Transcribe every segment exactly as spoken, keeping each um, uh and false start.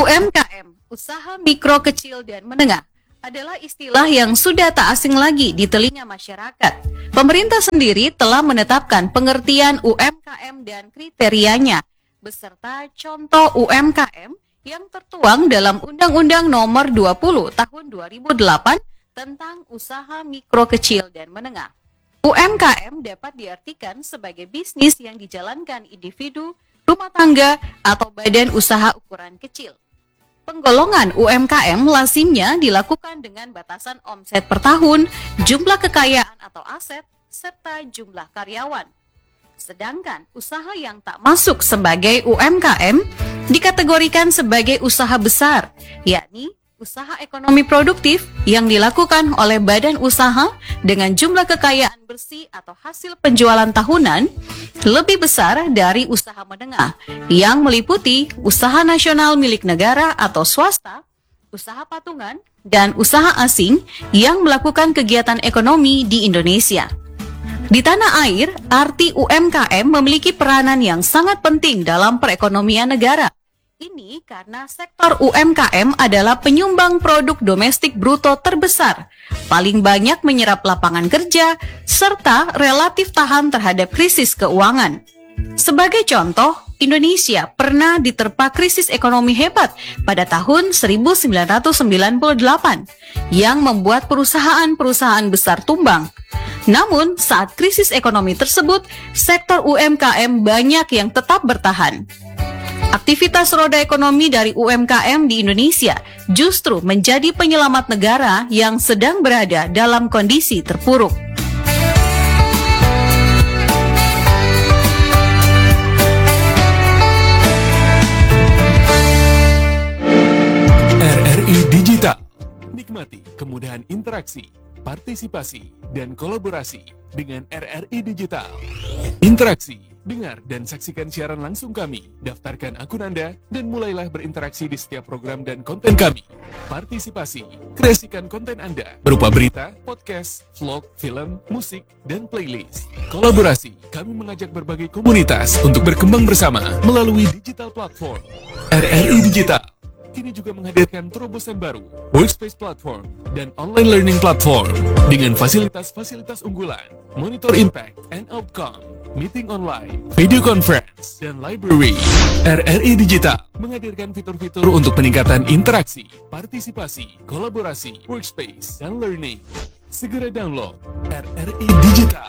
U M K M, usaha mikro kecil dan menengah, adalah istilah yang sudah tak asing lagi di telinga masyarakat. Pemerintah sendiri telah menetapkan pengertian U M K M dan kriterianya, beserta contoh U M K M yang tertuang dalam Undang-Undang Nomor dua puluh Tahun dua ribu delapan tentang usaha mikro kecil dan menengah. U M K M dapat diartikan sebagai bisnis yang dijalankan individu, rumah tangga, atau badan usaha ukuran kecil. Penggolongan U M K M lazimnya dilakukan dengan batasan omset per tahun, jumlah kekayaan atau aset, serta jumlah karyawan. Sedangkan usaha yang tak masuk sebagai U M K M dikategorikan sebagai usaha besar, yakni usaha ekonomi produktif yang dilakukan oleh badan usaha dengan jumlah kekayaan bersih atau hasil penjualan tahunan lebih besar dari usaha menengah yang meliputi usaha nasional milik negara atau swasta, usaha patungan, dan usaha asing yang melakukan kegiatan ekonomi di Indonesia. Di tanah air, arti U M K M memiliki peranan yang sangat penting dalam perekonomian negara. Ini karena sektor U M K M adalah penyumbang produk domestik bruto terbesar, paling banyak menyerap lapangan kerja, serta relatif tahan terhadap krisis keuangan. Sebagai contoh, Indonesia pernah diterpa krisis ekonomi hebat pada tahun seribu sembilan ratus sembilan puluh delapan yang membuat perusahaan-perusahaan besar tumbang. Namun, saat krisis ekonomi tersebut, sektor U M K M banyak yang tetap bertahan. Aktivitas roda ekonomi dari U M K M di Indonesia justru menjadi penyelamat negara yang sedang berada dalam kondisi terpuruk. R R I Digital. Nikmati kemudahan interaksi, partisipasi, dan kolaborasi dengan R R I Digital. Interaksi, dengar dan saksikan siaran langsung kami, daftarkan akun Anda, dan mulailah berinteraksi di setiap program dan konten kami. Partisipasi, kreasikan konten Anda berupa berita, podcast, vlog, film, musik, dan playlist. Kolaborasi, kami mengajak berbagai komunitas untuk berkembang bersama melalui digital platform. R R I Digital kini juga menghadirkan terobosan baru, workspace platform, dan online learning platform dengan fasilitas-fasilitas unggulan, monitor impact and outcome, meeting online, video conference, dan library. R R I Digital menghadirkan fitur-fitur untuk peningkatan interaksi, partisipasi, kolaborasi, workspace, dan learning. Segera download R R I Digital.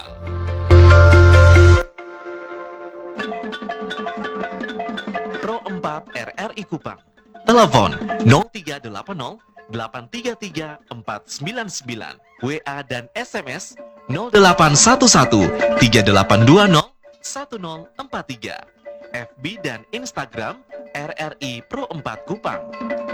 Pro empat R R I Kupang. Telepon nol tiga delapan nol delapan tiga tiga empat sembilan sembilan, W A dan S M S nol delapan satu satu tiga delapan dua nol satu nol empat tiga, F B dan Instagram R R I Pro empat Kupang.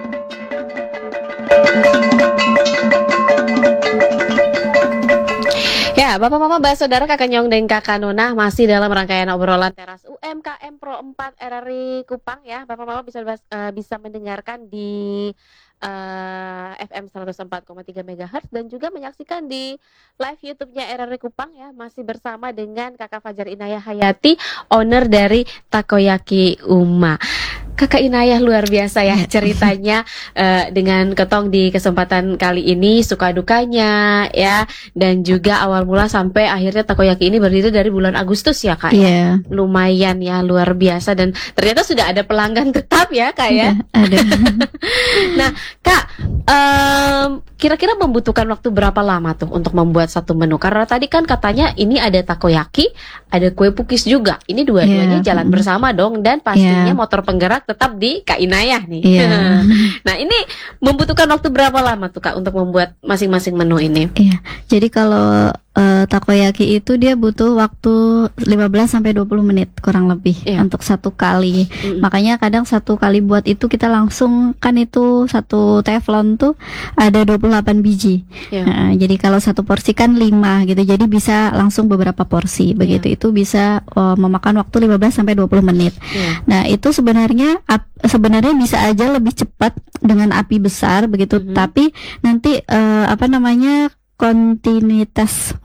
Ya, Bapak-Bapak, Mbak Saudara, Kakak Nyong dan Kakak Nona masih dalam rangkaian obrolan teras U M K M Pro empat R R I Kupang ya. Bapak-Bapak bisa uh, bisa mendengarkan di uh, F M seratus empat koma tiga megahertz dan juga menyaksikan di live YouTube-nya R R I Kupang ya. Masih bersama dengan Kakak Fajar Inayah Hayati, owner dari Takoyaki Uma. Kakak Inayah luar biasa ya ceritanya uh, dengan Ketong di kesempatan kali ini, suka dukanya ya, dan juga awal mula sampai akhirnya Takoyaki ini berdiri dari bulan Agustus ya Kak. Yeah. Ya? Lumayan ya, luar biasa, dan ternyata sudah ada pelanggan tetap ya Kak ya. Ada. Nah Kak, um, kira-kira membutuhkan waktu berapa lama tuh untuk membuat satu menu? Karena tadi kan katanya ini ada takoyaki, ada kue pukis juga. Ini dua-duanya yeah. jalan bersama dong, dan pastinya yeah. motor penggerak tetap di Kak Inayah nih. Yeah. Nah ini membutuhkan waktu berapa lama tuh Kak untuk membuat masing-masing menu ini? Iya. Yeah. Jadi kalau uh, takoyaki itu dia butuh waktu lima belas sampai dua puluh menit kurang lebih yeah. untuk satu kali. Mm-hmm. Makanya kadang satu kali buat itu kita langsung, kan itu satu teflon tuh ada dua puluh delapan biji. Yeah. Nah, jadi kalau satu porsi kan lima gitu. Jadi bisa langsung beberapa porsi. Begitu yeah. itu bisa uh, memakan waktu lima belas sampai dua puluh menit. Yeah. Nah, itu sebenarnya ap, sebenarnya bisa aja lebih cepat dengan api besar begitu. Mm-hmm. Tapi nanti uh, apa namanya kontinuitas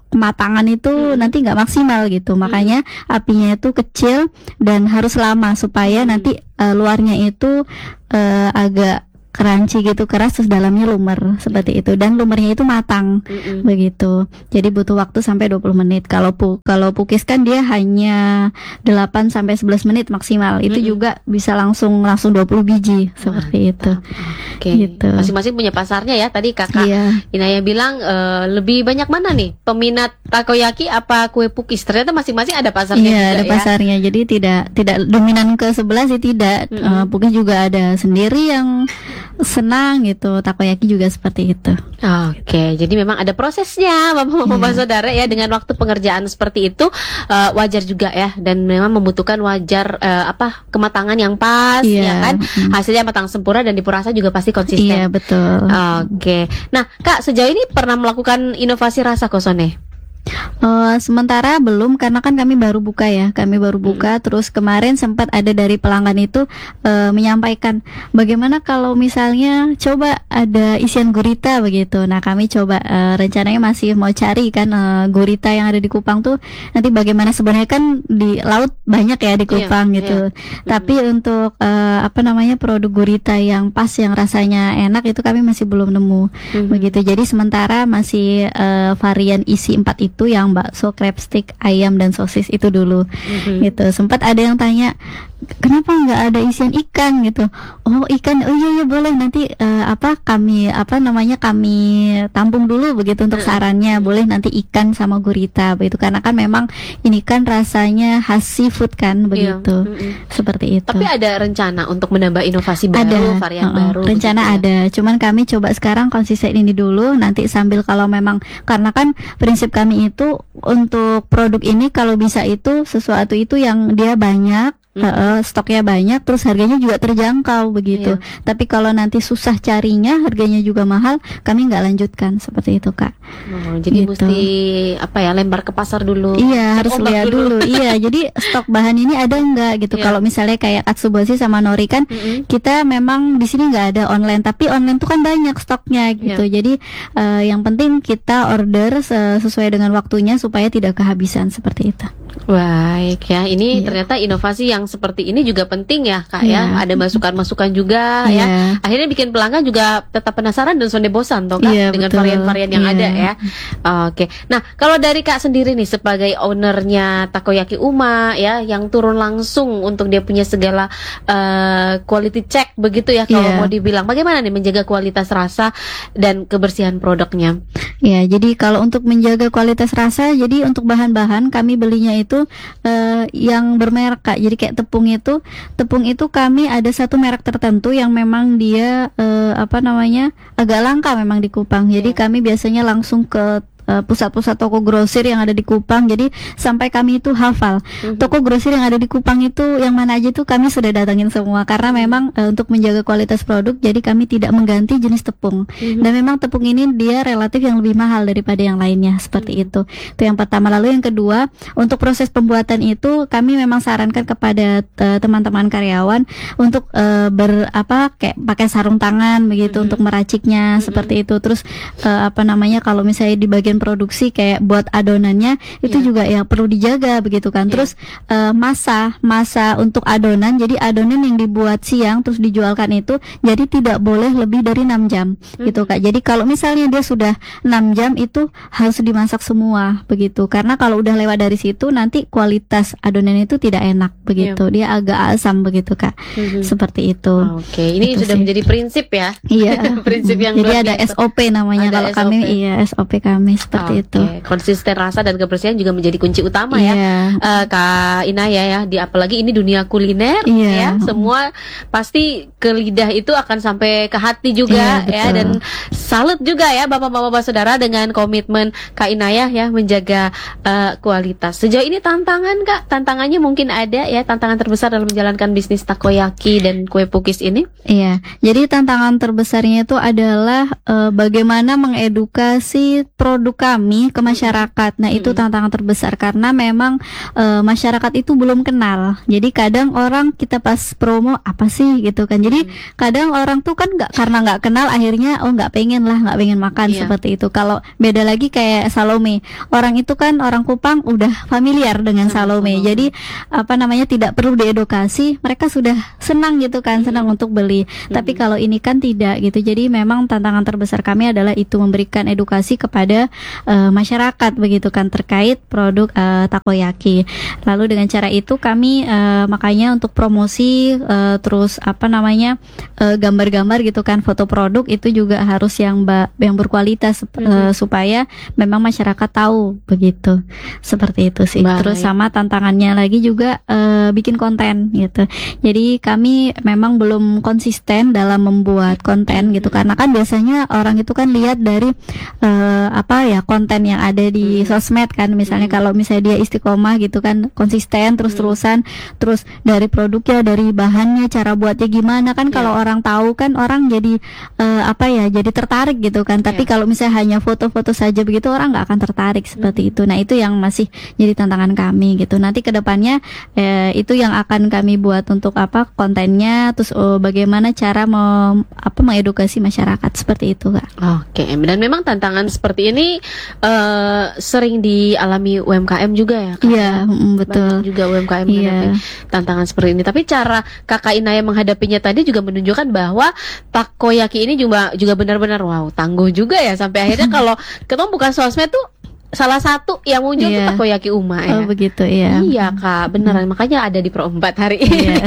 kematangan itu Hmm. nanti nggak maksimal gitu. Makanya apinya itu kecil dan harus lama supaya Hmm. nanti uh, luarnya itu uh, agak crunchy gitu, keras, terus dalamnya lumer seperti itu, dan lumernya itu matang. Mm-mm. Begitu. Jadi butuh waktu sampai dua puluh menit. Kalau pu kalau pukis kan dia hanya delapan sampai sebelas menit maksimal. Itu Mm-mm. juga bisa langsung langsung dua puluh biji seperti itu. Oke. Gitu. Masing-masing punya pasarnya ya. Tadi Kakak Iya. Inaya bilang eh, lebih banyak mana nih peminat takoyaki apa kue pukis? Ternyata masing-masing ada pasarnya Iya, juga ada ya. pasarnya. Jadi tidak tidak dominan ke sebelah sih, tidak. Mm-mm. Eh, pukis juga ada sendiri yang senang gitu. Takoyaki juga seperti itu. Oke, jadi memang ada prosesnya, Bapak-bapak Iya. saudara ya, dengan waktu pengerjaan seperti itu eh, wajar juga ya, dan memang membutuhkan wajar eh, apa kematangan yang pas, Iya. ya kan? Mm. Hasilnya matang sempurna dan dipurasa juga pasti konsisten. Iya, betul. Oke, nah Kak, sejauh ini pernah melakukan inovasi rasa Kosone? Eh, sementara belum, karena kan kami baru buka ya, kami baru buka. Terus kemarin sempat ada dari pelanggan itu eh, menyampaikan bagaimana kalau misalnya coba ada isian gurita begitu. Nah kami coba eh, rencananya masih mau cari kan eh, gurita yang ada di Kupang tuh nanti bagaimana, sebenarnya kan di laut banyak ya di Kupang Iya, gitu. Tapi untuk eh, apa namanya produk gurita yang pas, yang rasanya enak itu kami masih belum nemu. Mhm. Begitu. Jadi sementara masih eh, varian isi empat itu yang bakso, crab stick, ayam dan sosis itu dulu. Mhm. Gitu. Sempat ada yang tanya, kenapa nggak ada isian ikan gitu? Oh ikan, oh iya iya boleh, nanti eh, apa kami apa namanya kami tampung dulu begitu untuk sarannya. Boleh nanti ikan sama gurita begitu, karena kan memang ini kan rasanya khas seafood kan begitu. Iya. Mhm. Seperti itu. Tapi ada rencana untuk menambah inovasi baru, Ada varian uh-uh, baru. rencana begitu ya? ada, cuman kami coba sekarang konsisten ini dulu, nanti sambil kalau memang, karena kan prinsip kami itu untuk produk ini kalau bisa itu sesuatu itu yang dia banyak, Hmm. uh, stoknya banyak, terus harganya juga terjangkau begitu. Tapi kalau nanti susah carinya, harganya juga mahal, kami nggak lanjutkan seperti itu Kak. Oh, jadi Gitu. mesti apa ya, lempar ke pasar dulu. Iya, Cek harus ombak lihat dulu. Iya, jadi stok bahan ini ada nggak gitu. Iya. Kalau misalnya kayak Katsuboshi sama Nori kan, Mm-mm. kita memang di sini nggak ada online, tapi online tuh kan banyak stoknya gitu. Iya. Jadi eh, yang penting kita order se- sesuai dengan waktunya supaya tidak kehabisan seperti itu. Baik ya, ini Iya. ternyata inovasi yang seperti ini juga penting ya Kak Iya. ya. Ada masukan-masukan juga ya. Iya. Akhirnya bikin pelanggan juga tetap penasaran dan sonde bosan toh Kak, Iya, dengan betul. varian-varian yang Iya. ada ya. Oke. Nah, kalau dari Kak sendiri nih sebagai ownernya Takoyaki Uma ya, yang turun langsung untuk dia punya segala eh, quality check begitu ya kalau Iya. mau dibilang. Bagaimana nih menjaga kualitas rasa dan kebersihan produknya? Ya, jadi kalau untuk menjaga kualitas rasa, jadi untuk bahan-bahan kami belinya itu eh, yang bermerek Kak. Jadi kayak tepung itu, tepung itu kami ada satu merek tertentu yang memang dia eh, apa namanya agak langka memang di Kupang. Jadi Iya. kami biasanya langsung ke eh, pusat-pusat toko grosir yang ada di Kupang. Jadi sampai kami itu hafal Mhm. toko grosir yang ada di Kupang itu yang mana aja itu kami sudah datangin semua, karena memang eh, untuk menjaga kualitas produk, jadi kami tidak mengganti jenis tepung. Mhm. Dan memang tepung ini dia relatif yang lebih mahal daripada yang lainnya, seperti itu. Itu yang pertama. Lalu yang kedua, untuk proses pembuatan itu kami memang sarankan kepada eh, teman-teman karyawan untuk eh, ber apa kayak pakai sarung tangan begitu Mhm. untuk meraciknya, seperti itu. Terus eh, apa namanya kalau misalnya di bagian produksi kayak buat adonannya itu Iya. juga ya perlu dijaga begitu kan. Iya. Terus eh, masa masa untuk adonan, jadi adonan yang dibuat siang terus dijualkan itu jadi tidak boleh lebih dari enam jam gitu Kak. Jadi kalau misalnya dia sudah enam jam itu harus dimasak semua begitu, karena kalau udah lewat dari situ nanti kualitas adonan itu tidak enak begitu. Dia agak asam begitu Kak. Mhm. Seperti itu. Oke, ini Itu sudah sih. menjadi prinsip ya. Iya. Prinsip yang Jadi luar ada biasa. S O P namanya Ada kalau S O P. kami, iya S O P kami seperti Oke, itu. konsisten rasa dan kebersihan juga menjadi kunci utama ya. Iya. Eh, Kak Inaya ya, di apalagi ini dunia kuliner Iya. ya, semua pasti ke lidah itu akan sampai ke hati juga Iya, ya, betul. dan salut juga ya Bapak-bapak saudara dengan komitmen Kak Inaya ya menjaga eh, kualitas. Sejauh ini tantangan Kak, tantangannya mungkin ada ya, tantangan terbesar dalam menjalankan bisnis takoyaki dan kue pukis ini? Iya, jadi tantangan terbesarnya itu adalah eh, bagaimana mengedukasi produk kami ke masyarakat. Nah, itu Mm-mm. tantangan terbesar karena memang eh, masyarakat itu belum kenal. Jadi kadang orang kita pas promo apa sih gitu kan. Jadi kadang orang tuh kan nggak, karena nggak kenal akhirnya oh nggak pengen lah, nggak pengen makan Iya. seperti itu. Kalau beda lagi kayak Salome, orang itu kan orang Kupang udah familiar dengan Sama Salome. Salome. Jadi apa namanya tidak perlu diedukasi, mereka sudah senang gitu kan, senang untuk beli. Tapi kalau ini kan tidak gitu. Jadi memang tantangan terbesar kami adalah itu, memberikan edukasi kepada eh, masyarakat begitu kan terkait produk eh, takoyaki. Lalu dengan cara itu kami eh, makanya untuk promosi eh, terus apa namanya eh, gambar-gambar gitu kan, foto produk itu juga harus yang ba- yang berkualitas eh, Mhm. supaya memang masyarakat tahu begitu. Seperti itu sih. Baik. Terus sama tantangannya lagi juga eh, bikin konten gitu. Jadi kami memang belum konsisten dalam membuat konten gitu, karena kan biasanya orang itu kan lihat dari eh, apa ya konten yang ada di Hmm. sosmed kan, misalnya Hmm. kalau misalnya dia istiqomah gitu kan, konsisten terus-terusan, terus dari produknya, dari bahannya, cara buatnya gimana kan, kalau Iya. orang tahu kan orang jadi eh, apa ya, jadi tertarik gitu kan. Tapi Iya. kalau misalnya hanya foto-foto saja begitu, orang nggak akan tertarik seperti itu. Nah, itu yang masih jadi tantangan kami gitu. Nanti kedepannya eh, itu yang akan kami buat untuk apa kontennya, terus oh, bagaimana cara mem, apa mengedukasi masyarakat seperti itu Kak. Oke, dan memang tantangan seperti ini eh, sering dialami U M K M juga ya, Kak? Iya, mm, betul. Banyak juga U M K M Iya. menghadapi tantangan seperti ini. Tapi cara Kakak Inaya menghadapinya tadi juga menunjukkan bahwa takoyaki ini juga juga benar-benar wow, tangguh juga ya, sampai akhirnya kalau ketemu bukan sosmed tuh salah satu yang muncul tuh Iya. takoyaki Uma ya. Oh begitu ya. Iya Kak, beneran, makanya ada di Pro empat hari ini. Iya.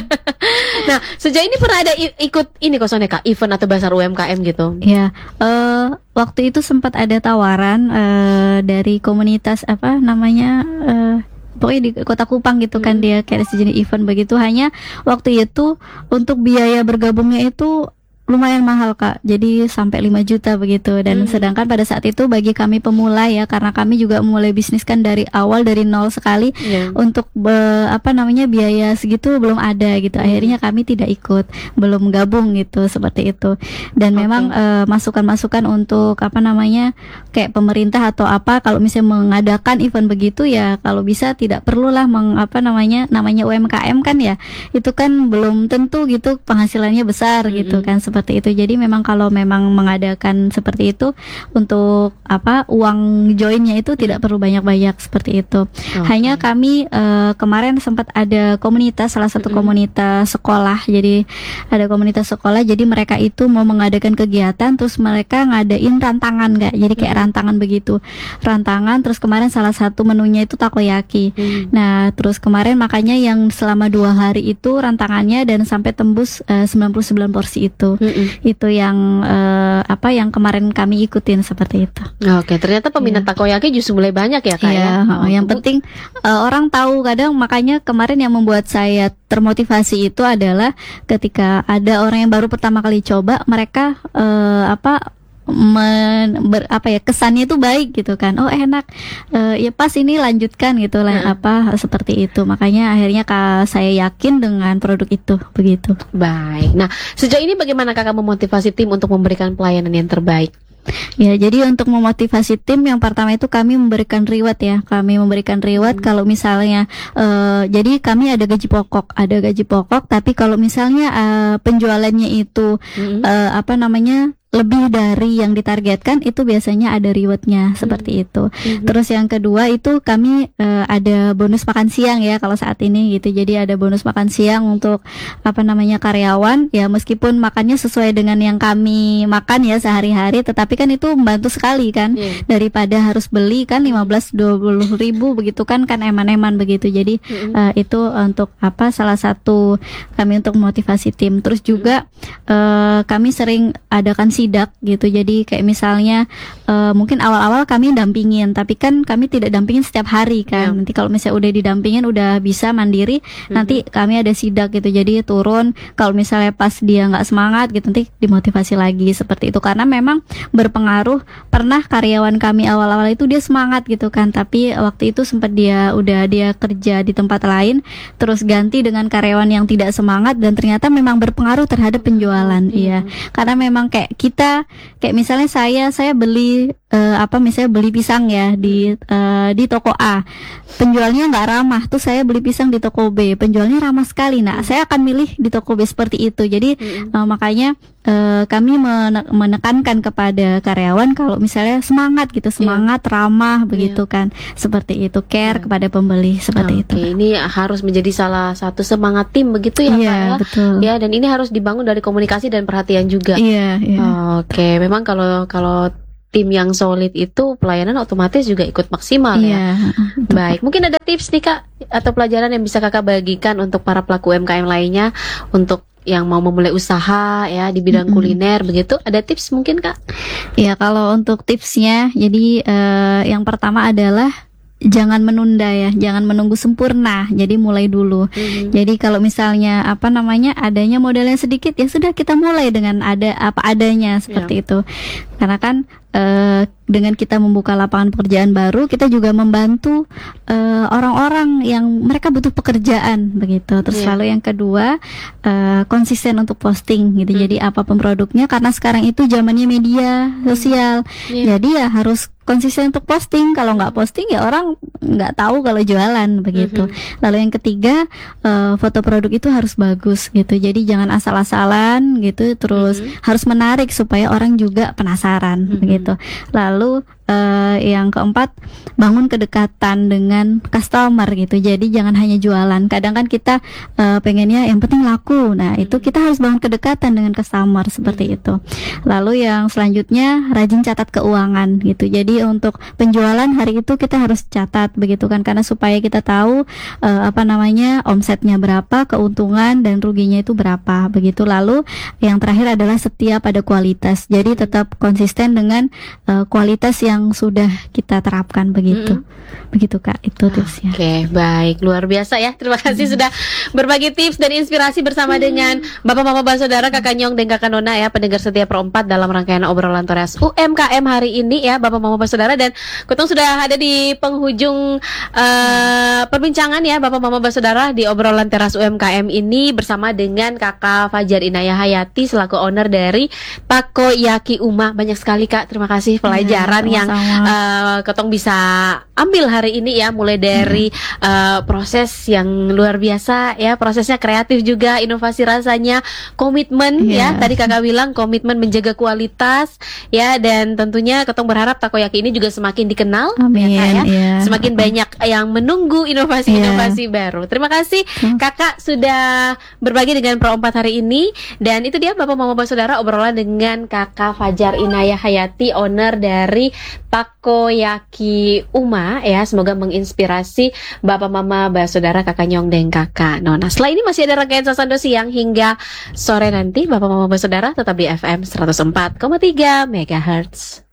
Nah, sejauh ini pernah ada i- ikut ini kok Sonia Kak, event atau bazar U M K M gitu? Ya, eh, waktu itu sempat ada tawaran eh, dari komunitas apa namanya, eh, pokoknya di Kota Kupang gitu kan, Hmm. dia kayak sejenis event begitu. Hanya waktu itu untuk biaya bergabungnya itu lumayan mahal Kak, jadi sampai lima juta begitu. Dan Hmm. sedangkan pada saat itu bagi kami pemula ya, karena kami juga mulai bisnis kan dari awal, dari nol sekali, Iya. untuk be- apa namanya biaya segitu belum ada gitu. Hmm. Akhirnya kami tidak ikut, belum gabung gitu seperti itu. Dan Oke. memang eh, masukan-masukan untuk apa namanya kayak pemerintah atau apa, kalau misalnya mengadakan event begitu ya, kalau bisa tidak perlulah meng, apa namanya namanya U M K M kan ya, itu kan belum tentu gitu penghasilannya besar gitu Mm-mm. kan, seperti itu. Jadi memang kalau memang mengadakan seperti itu untuk apa uang joinnya itu tidak perlu banyak-banyak seperti itu. Oke. Hanya kami eh, kemarin sempat ada komunitas, salah satu Mm-mm. komunitas sekolah. Jadi ada komunitas sekolah, jadi mereka itu mau mengadakan kegiatan, terus mereka ngadain rantangan Kak. Jadi kayak rantangan begitu. Rantangan, terus kemarin salah satu menunya itu takoyaki. Hmm. Nah, terus kemarin makanya yang selama dua hari itu rantangannya dan sampai tembus eh, sembilan puluh sembilan porsi itu. Mm-mm. Itu yang eh, apa yang kemarin kami ikutin seperti itu. Oke, ternyata peminat Iya. takoyaki justru mulai banyak ya Kak Iya, ya. heeh. Yang penting eh, orang tahu. Kadang makanya kemarin yang membuat saya termotivasi itu adalah ketika ada orang yang baru pertama kali coba, mereka eh, apa men, ber, apa ya kesannya itu baik gitu kan. Oh enak, eh, ya pas ini lanjutkan gitu lah, Heeh. apa seperti itu. Makanya akhirnya Kak, saya yakin dengan produk itu begitu. Baik. Nah, sejauh ini bagaimana Kakak memotivasi tim untuk memberikan pelayanan yang terbaik? Ya, jadi untuk memotivasi tim yang pertama itu kami memberikan reward ya. Kami memberikan reward kalau misalnya eh, jadi kami ada gaji pokok, ada gaji pokok, tapi kalau misalnya eh, penjualannya itu Mm-mm. eh, apa namanya lebih dari yang ditargetkan, itu biasanya ada rewardnya seperti itu. Mhm. Terus yang kedua itu kami eh, ada bonus makan siang ya kalau saat ini gitu. Jadi ada bonus makan siang untuk apa namanya karyawan ya, meskipun makannya sesuai dengan yang kami makan ya sehari-hari, tetapi kan itu membantu sekali kan, Iya. daripada harus beli kan lima belas dua puluh ribu begitu kan, kan eman-eman begitu. Jadi Mm-mm. eh, itu untuk apa salah satu kami untuk motivasi tim. Terus juga eh, kami sering adakan sidak gitu. Jadi kayak misalnya eh, mungkin awal-awal kami dampingin, tapi kan kami tidak dampingin setiap hari kan. Iya. Nanti kalau misalnya udah didampingin udah bisa mandiri, nanti kami ada sidak gitu. Jadi turun, kalau misalnya pas dia nggak semangat gitu, nanti dimotivasi lagi seperti itu. Karena memang berpengaruh. Pernah karyawan kami awal-awal itu dia semangat gitu kan, tapi waktu itu sempat dia udah dia kerja di tempat lain, terus ganti dengan karyawan yang tidak semangat, dan ternyata memang berpengaruh terhadap penjualan. Iya, karena memang kayak kita, kayak misalnya saya saya beli eh, apa misalnya beli pisang ya di eh, di toko A, penjualnya nggak ramah, tuh saya beli pisang di toko B, penjualnya ramah sekali. Nah, saya akan milih di toko B seperti itu. Jadi Mm-mm. eh, makanya eh, kami mene- menekankan kepada karyawan kalau misalnya semangat gitu, semangat ramah begitu kan, seperti itu, care Iya. kepada pembeli seperti itu. Oke, ini harus menjadi salah satu semangat tim begitu ya, Iya, Kak ya. betul. Ya, dan ini harus dibangun dari komunikasi dan perhatian juga. Iya, iya. Oke, memang kalau kalau tim yang solid itu pelayanan otomatis juga ikut maksimal ya. Iya. Baik, mungkin ada tips nih Kak atau pelajaran yang bisa Kakak bagikan untuk para pelaku U M K M lainnya untuk yang mau memulai usaha ya di bidang Mm-mm. kuliner begitu. Ada tips mungkin Kak? Ya, kalau untuk tipsnya, jadi eh, yang pertama adalah jangan menunda ya, jangan menunggu sempurna. Jadi mulai dulu. Mhm. Jadi kalau misalnya apa namanya adanya modalnya sedikit, ya sudah kita mulai dengan ada apa adanya seperti itu. Karena kan eh, dengan kita membuka lapangan pekerjaan baru, kita juga membantu eh, orang-orang yang mereka butuh pekerjaan begitu. Terus Iya. lalu yang kedua eh, konsisten untuk posting gitu. Hmm. Jadi apapun produknya, karena sekarang itu zamannya media sosial. Iya. Jadi ya harus konsisten untuk posting. Kalau nggak posting ya orang nggak tahu kalau jualan begitu. Mhm. Lalu yang ketiga eh, foto produk itu harus bagus gitu. Jadi jangan asal-asalan gitu. Terus Mhm. harus menarik supaya orang juga penasaran Mhm. begitu. Lalu eh, yang keempat, bangun kedekatan dengan customer gitu. Jadi jangan hanya jualan. Kadang kan kita eh, pengennya yang penting laku. Nah itu kita harus bangun kedekatan dengan customer seperti itu. Lalu yang selanjutnya, rajin catat keuangan gitu. Jadi untuk penjualan hari itu kita harus catat begitu kan, karena supaya kita tahu eh, apa namanya omsetnya berapa, keuntungan dan ruginya itu berapa begitu. Lalu yang terakhir adalah setia pada kualitas. Jadi tetap konsisten dengan eh, kualitas yang sudah kita terapkan begitu. Begitu Kak, itu tipsnya. Oke, baik, luar biasa ya. Terima kasih sudah berbagi tips dan inspirasi bersama dengan Bapak-bapak Bapak Saudara, Kakak Nyong dan Kakak Nona ya, pendengar setia Pro empat dalam rangkaian obrolan Toras U M K M hari ini ya, Bapak-bapak Bapak Saudara. Dan Kutong sudah ada di penghujung uh, perbincangan ya, Bapak-bapak Bapak Saudara, di obrolan Teras U M K M ini bersama dengan Kakak Fajar Inayah Hayati selaku owner dari Takoyaki Uma. Banyak sekali Kak, terima kasih pelajaran Ya, yang sama-sama. uh, Kutong bisa ambil hari ini ya, mulai dari uh, proses yang luar biasa ya, prosesnya kreatif juga, inovasi rasanya, komitmen ya, Iya. tadi Kakak bilang komitmen menjaga kualitas ya, dan tentunya Ketong berharap takoyaki ini juga semakin dikenal Amin, ya, Kak, ya. ya. Semakin banyak yang menunggu inovasi-inovasi baru. Terima kasih Hmm. Kakak sudah berbagi dengan Pro empat hari ini. Dan itu dia Bapak Mama Bapak Saudara, obrolan dengan Kakak Fajar Inayah Hayati, owner dari Takoyaki Uma ya. Semoga menginspirasi Bapak Mama Bapak Saudara, Kakak Nyong dan Kakak Nona. Setelah ini masih ada rangkaian Sasando Siang hingga sore nanti. Bapak Mama Bapak Saudara tetap di F M seratus empat koma tiga megahertz.